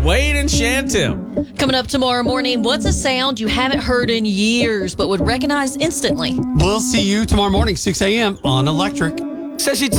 Wade and Chantel. Coming up tomorrow morning, what's a sound you haven't heard in years but would recognize instantly? We'll see you tomorrow morning, 6 a.m. on Electric. Says she